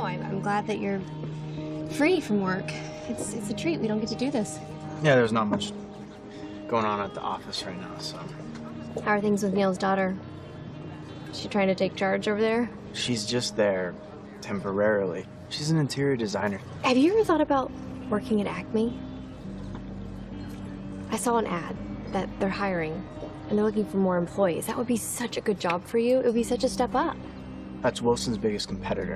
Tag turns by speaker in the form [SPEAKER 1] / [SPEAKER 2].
[SPEAKER 1] I'm glad that you're free from work. It's a treat. We don't get to do this.
[SPEAKER 2] Yeah, there's not much going on at the office right now, so.
[SPEAKER 1] How are things with Neil's daughter? Is she trying to take charge over there?
[SPEAKER 2] She's just there temporarily. She's an interior designer.
[SPEAKER 1] Have you ever thought about working at Acme? I saw an ad that they're hiring, and they're looking for more employees. That would be such a good job for you. It would be such a step up.
[SPEAKER 2] That's Wilson's biggest competitor.